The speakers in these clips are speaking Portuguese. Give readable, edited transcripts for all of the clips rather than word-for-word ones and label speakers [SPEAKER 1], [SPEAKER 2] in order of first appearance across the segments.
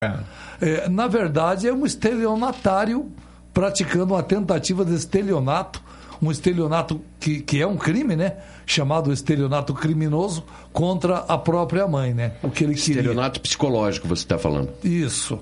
[SPEAKER 1] Na verdade, é um estelionatário praticando uma tentativa de estelionato, um estelionato que é um crime, né? Chamado estelionato criminoso contra a própria mãe, né? O que ele queria.
[SPEAKER 2] Estelionato psicológico, você está falando.
[SPEAKER 1] Isso.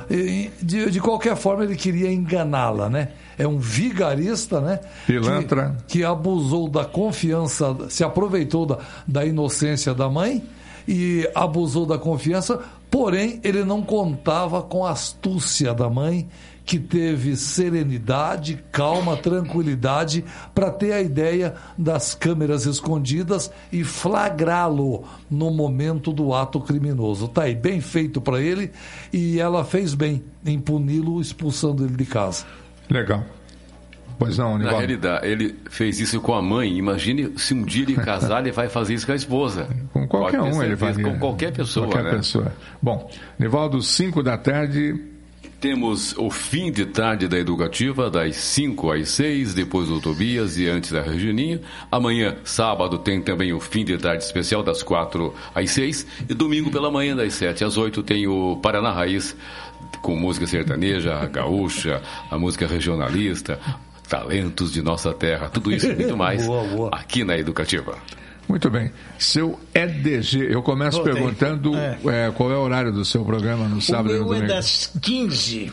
[SPEAKER 1] De qualquer forma, ele queria enganá-la, né? É um vigarista, né?
[SPEAKER 3] Pilantra.
[SPEAKER 1] Que abusou da confiança, se aproveitou da inocência da mãe e abusou da confiança, porém, ele não contava com a astúcia da mãe, que teve serenidade, calma, tranquilidade para ter a ideia das câmeras escondidas e flagrá-lo no momento do ato criminoso. Tá aí, bem feito para ele, e ela fez bem em puni-lo, expulsando ele de casa.
[SPEAKER 3] Legal. Pois não, Nivaldo.
[SPEAKER 4] Na realidade, ele fez isso com a mãe. Imagine se um dia ele casar, ele vai fazer isso com a esposa.
[SPEAKER 3] Com qualquer um ele faria.
[SPEAKER 4] Com qualquer pessoa,
[SPEAKER 3] qualquer pessoa. Bom, Nivaldo, 5 da tarde...
[SPEAKER 4] Temos o fim de tarde da Educativa, das 5 às 6, depois do Tobias e antes da Regininha. Amanhã, sábado, tem também o fim de tarde especial, das 4 às 6. E domingo pela manhã, das 7 às 8, tem o Paraná Raiz, com música sertaneja, a gaúcha, a música regionalista, talentos de nossa terra, tudo isso e muito mais boa. Aqui na Educativa.
[SPEAKER 3] Muito bem. Seu EDG, eu começo perguntando qual é o horário do seu programa no sábado e no domingo.
[SPEAKER 5] O meu é das 15,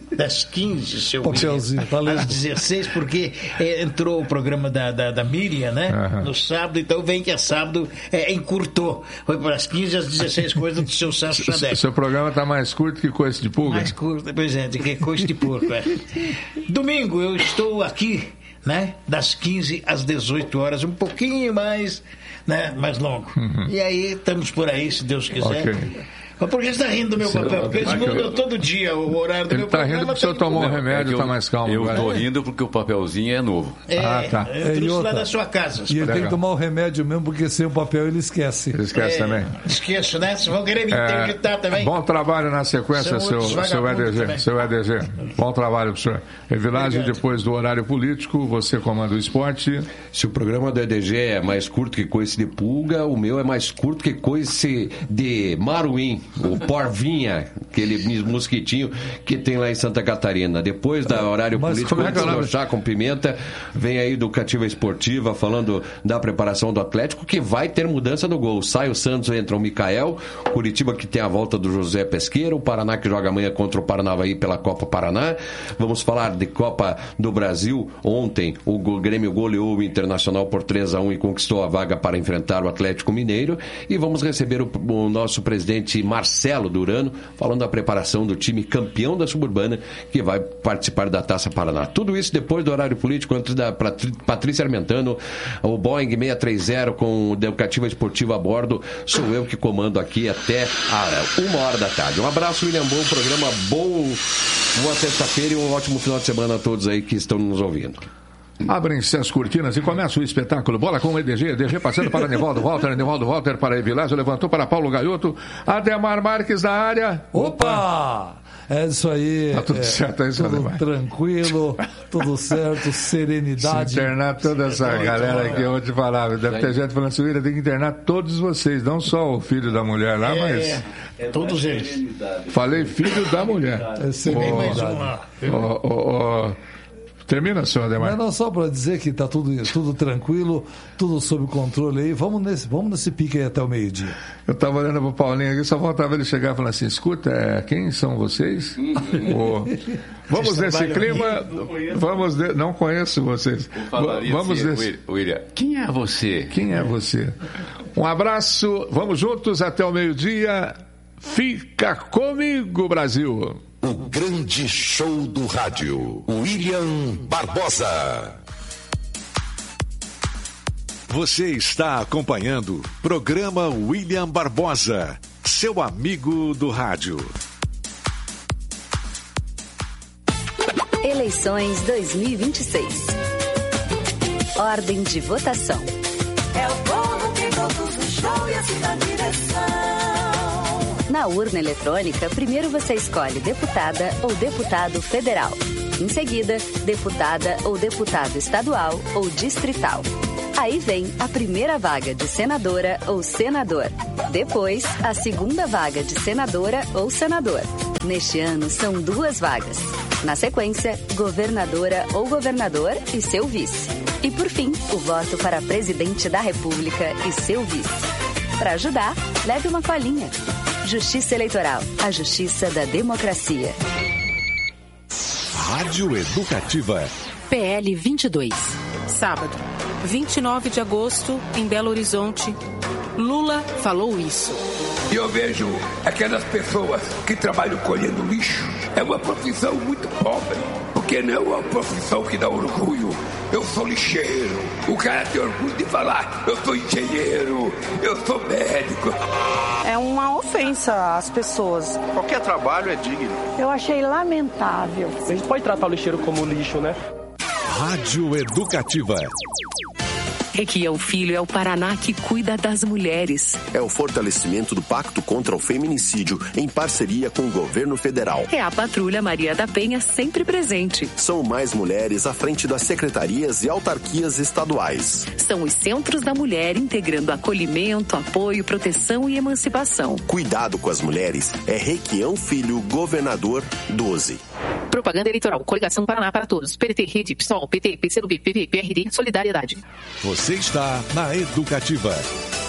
[SPEAKER 5] seu
[SPEAKER 1] Papelzinho,
[SPEAKER 5] às 16, porque entrou o programa da Miriam, né? No sábado, então vem que é sábado, encurtou. Foi para as 15 às 16, coisa do seu Sérgio Xadeco.
[SPEAKER 3] Seu programa está mais curto que coice de pulga?
[SPEAKER 5] Mais curto, pois é, de que coice de porco, Domingo eu estou aqui, né? Das 15 às 18 horas, um pouquinho mais... né? Mais longo. E aí estamos por aí, se Deus quiser. Okay. Mas por que você está rindo do meu papel? Porque eles mudam todo dia o horário do meu programa.
[SPEAKER 3] Ele está rindo porque o senhor tomou um remédio e está mais calmo.
[SPEAKER 4] Eu estou rindo porque o papelzinho é novo.
[SPEAKER 3] Tá.
[SPEAKER 5] Eu trouxe lá da sua casa.
[SPEAKER 1] E ele tem que tomar o remédio mesmo, porque sem o papel ele esquece.
[SPEAKER 3] Ele esquece também.
[SPEAKER 5] Esqueço, né? Vocês vão querer me interditar também.
[SPEAKER 3] Bom trabalho na sequência, seu EDG. Bom trabalho, professor. Evilásio, depois do horário político, você comanda o esporte.
[SPEAKER 2] Se o programa do EDG é mais curto que coice de pulga, o meu é mais curto que coice de maruim. O porvinha, aquele mosquitinho que tem lá em Santa Catarina. Depois da horário político, já com pimenta, vem aí Educativa Esportiva falando da preparação do Atlético, que vai ter mudança no gol. Sai o Santos, entra o Mikael, Curitiba que tem a volta do José Pesqueira, o Paraná que joga amanhã contra o Paranavaí pela Copa Paraná. Vamos falar de Copa do Brasil. Ontem o Grêmio goleou o Internacional por 3-1 e conquistou a vaga para enfrentar o Atlético Mineiro. E vamos receber o nosso presidente Marcelo Durano, falando da preparação do time campeão da Suburbana, que vai participar da Taça Paraná. Tudo isso depois do horário político, antes da Patrícia Armentano, o Boeing 630 com o Educativa Esportiva a bordo. Sou eu que comando aqui até a 1h da tarde. Um abraço, William Bom, programa bom, boa terça-feira e um ótimo final de semana a todos aí que estão nos ouvindo.
[SPEAKER 3] Abrem-se as cortinas e começa o espetáculo. Bola com o EDG passando para Nivaldo Walter para Evilásio, levantou para Paulo Gaioto, Ademar Marques da área.
[SPEAKER 1] Opa! É isso aí.
[SPEAKER 3] Tá tudo certo, é isso,
[SPEAKER 1] tudo
[SPEAKER 3] Ademar.
[SPEAKER 1] Tranquilo, tudo certo, serenidade.
[SPEAKER 3] Se internar toda essa galera aqui, eu vou te falar, deve ter gente falando assim, tem que internar todos vocês, não só o filho da mulher lá, mas...
[SPEAKER 5] todos eles.
[SPEAKER 3] Falei filho da mulher.
[SPEAKER 1] É serenidade.
[SPEAKER 3] Termina, senhor Ademar.
[SPEAKER 1] Não, só para dizer que está tudo tranquilo, tudo sob controle aí. Vamos nesse pique aí até o meio-dia.
[SPEAKER 3] Eu estava olhando para o Paulinho aqui, só faltava ele chegar e falar assim, escuta, quem são vocês? Vamos nesse clima. Não conheço vocês. Vamos nesse...
[SPEAKER 4] William, quem é você?
[SPEAKER 3] Quem é você? Um abraço, vamos juntos até o meio-dia. Fica comigo, Brasil.
[SPEAKER 6] O grande show do rádio, William Barbosa. Você está acompanhando programa William Barbosa, seu amigo do rádio.
[SPEAKER 7] Eleições 2026. Ordem de votação.
[SPEAKER 8] É o povo que conduz o show e a cidade direção.
[SPEAKER 7] Na urna eletrônica, primeiro você escolhe deputada ou deputado federal. Em seguida, deputada ou deputado estadual ou distrital. Aí vem a primeira vaga de senadora ou senador. Depois, a segunda vaga de senadora ou senador. Neste ano, são 2 vagas. Na sequência, governadora ou governador e seu vice. E, por fim, o voto para presidente da República e seu vice. Para ajudar, leve uma colinha. Justiça Eleitoral, a justiça da democracia.
[SPEAKER 6] Rádio Educativa.
[SPEAKER 9] PL 22. Sábado, 29 de agosto, em Belo Horizonte. Lula falou isso.
[SPEAKER 10] E eu vejo aquelas pessoas que trabalham colhendo lixo. É uma profissão muito pobre, porque não é uma profissão que dá orgulho. Eu sou lixeiro. O cara tem orgulho de falar, eu sou engenheiro, eu sou médico.
[SPEAKER 11] É uma ofensa às pessoas.
[SPEAKER 12] Qualquer trabalho é digno.
[SPEAKER 11] Eu achei lamentável.
[SPEAKER 12] A gente pode tratar o lixeiro como lixo, né?
[SPEAKER 6] Rádio Educativa.
[SPEAKER 9] Requião Filho é o Paraná que cuida das mulheres.
[SPEAKER 13] É o fortalecimento do Pacto contra o Feminicídio em parceria com o governo federal.
[SPEAKER 9] É a Patrulha Maria da Penha sempre presente.
[SPEAKER 13] São mais mulheres à frente das secretarias e autarquias estaduais.
[SPEAKER 9] São os Centros da Mulher integrando acolhimento, apoio, proteção e emancipação.
[SPEAKER 13] Cuidado com as mulheres é Requião Filho, governador 12.
[SPEAKER 9] Propaganda eleitoral. Coligação Paraná para Todos. PDT, Rede, PSOL, PT, PCdoB, PV, PRD, Solidariedade.
[SPEAKER 6] Você está na Educativa.